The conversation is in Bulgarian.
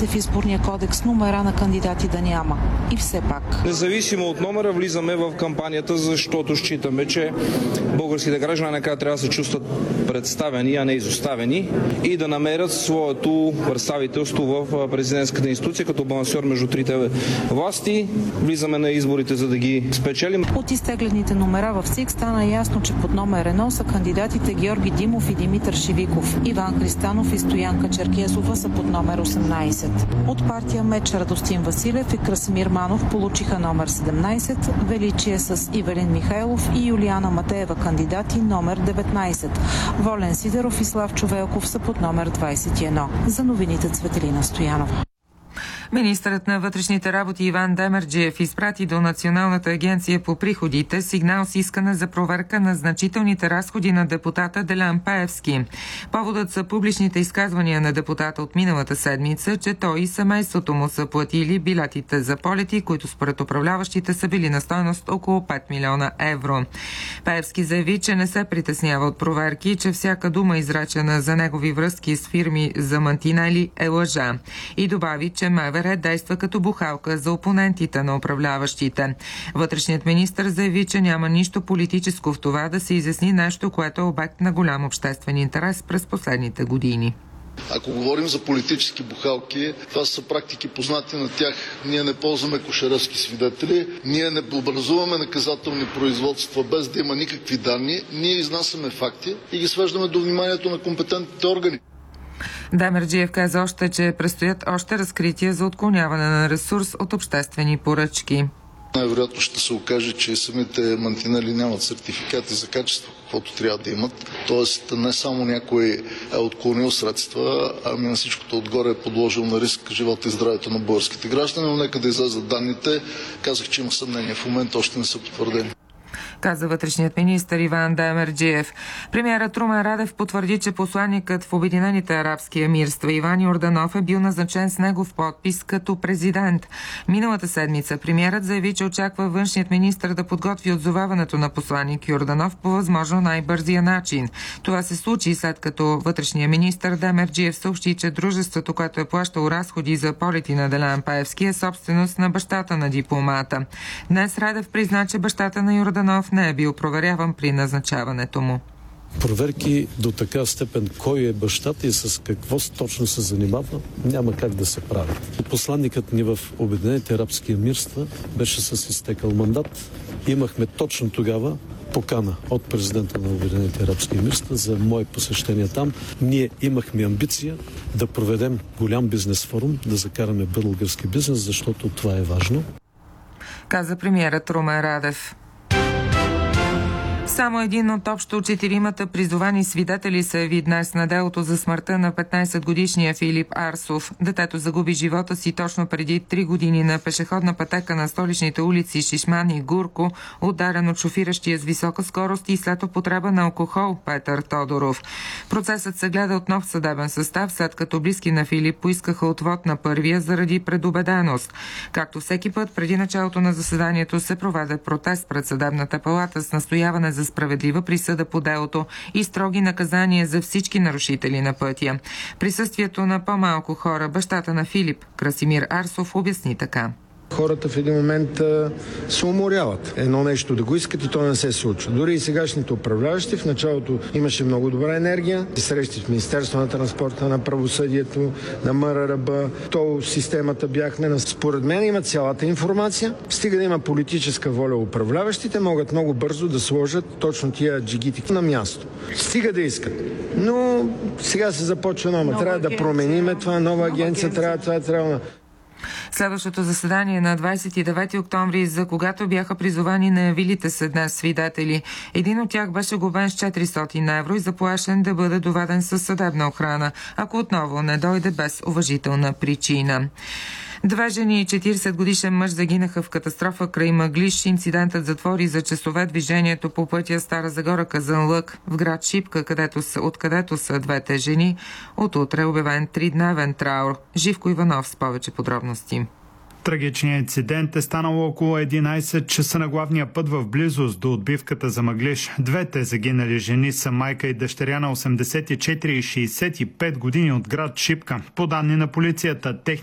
промените в изборния кодекс номера на кандидати да няма. И все пак. Независимо от номера влизаме в кампанията, защото считаме, че българските граждани накрая трябва да се чувстват представени, а не изоставени и да намерят своето представителство в президентската институция като балансьор между трите власти. Влизаме на изборите, за да ги спечелим. От изтеглените номера в СИК стана ясно, че под номер 1 са кандидатите Георги Димов и Димитър Шивиков. Иван Христанов и Стоянка Черкезова са под номер 18. От партия Меч Радостин Василев и Красимир Манов получиха номер 17, Величие с Ивелин Михайлов и Юлиана Матеева кандидати номер 19. Волен Сидеров и Славчо Велков са под номер 21. За новините Цветелина Стоянова. Министърът на вътрешните работи Иван Демерджиев изпрати до Националната агенция по приходите сигнал с искане за проверка на значителните разходи на депутата Делян Пеевски. Поводът са публичните изказвания на депутата от миналата седмица, че той и семейството му са платили билетите за полети, които според управляващите са били на стойност около 5 милиона евро. Пеевски заяви, че не се притеснява от проверки и че всяка дума изречена за негови връзки с фирми за мантинели е лъжа. И добави, че МВР действа като бухалка за опонентите на управляващите. Вътрешният министър заяви, че няма нищо политическо в това да се изясни нещо, което е обект на голям обществен интерес през последните години. Ако говорим за политически бухалки, това са практики познати на тях. Ние не ползваме кошеревски свидетели, ние не образуваме наказателни производства без да има никакви данни, ние изнасяме факти и ги свеждаме до вниманието на компетентните органи. Демерджиев каза още, че предстоят още разкрития за отклоняване на ресурс от обществени поръчки. Най-вероятно ще се окаже, че самите мантинели нямат сертификати за качество, каквото трябва да имат. Тоест не само някой е отклонил средства, ами на всичкото отгоре е подложил на риск живота и здравето на българските граждани, но нека да излязат данните. Казах, че има съмнение. В момента още не са потвърдени, каза вътрешният министър Иван Демерджиев. Премиерът Румен Радев потвърди, че посланикът в Обединените арабски емирства Иван Йорданов е бил назначен с негов подпис като президент. Миналата седмица премиерът заяви, че очаква външният министър да подготви отзоваването на посланик Йорданов по възможно най-бързия начин. Това се случи след като вътрешният министър Демерджиев съобщи, че дружеството, което е плащало разходи за полети на Делян Пеевски, е собственост на бащата на дипломата. Днес Радев призна, че бащата на Йорданов не е бил проверяван при назначаването му. Проверки до така степен кой е бащата и с какво точно се занимава, няма как да се прави. Посланникът ни в Обединените арабски емирства беше с изтекал мандат. Имахме точно тогава покана от президента на Обединените арабски емирства за мое посещение там. Ние имахме амбиция да проведем голям бизнес форум, да закараме български бизнес, защото това е важно, каза премиерът Румен Радев. Само един от общо 4-мата призовани свидетели се яви днес на делото за смъртта на 15-годишния Филип Арсов. Детето загуби живота си точно преди 3 години на пешеходна пътека на столичните улици Шишман и Гурко, ударен от шофиращия с висока скорост и след употреба на алкохол Петър Тодоров. Процесът се гледа от нов съдебен състав, след като близки на Филип поискаха отвод на първия заради предубеденост. Както всеки път, преди началото на заседанието се проведе протест пред съдебната палата с настояване за справедлива присъда по делото и строги наказания за всички нарушители на пътя. Присъствието на по-малко хора, бащата на Филип, Красимир Арсов, обясни така. Хората в един момент се уморяват. Едно нещо да го искат и то не се случва. Дори и сегашните управляващи в началото имаше много добра енергия. Срещи в Министерство на транспорта, на правосъдието, на МРРБ, тол системата бяхме. Според мен има цялата информация. Стига да има политическа воля управляващите, могат много бързо да сложат точно тия джигити на място. Стига да искат. Но сега се започва нова. Трябва да промениме това, нова агенция, трябва. Следващото заседание на 29 октомври, за когато бяха призовани наявилите се днес свидетели. Един от тях беше глобен с 400 евро и заплашен да бъде доведен със съдебна охрана, ако отново не дойде без уважителна причина. 2 жени и 40 годишен мъж загинаха в катастрофа край Мъглиж. Инцидентът затвори за часове движението по пътя Стара Загора – Казанлък в град Шипка, откъдето са двете жени. От утре обявен 3-дневен траур. Живко Иванов с повече подробности. Трагичният инцидент е станал около 11 часа на главния път в близост до отбивката за Мъглиж. Двете загинали жени са майка и дъщеря на 84 и 65 години от град Шипка. По данни на полицията, техните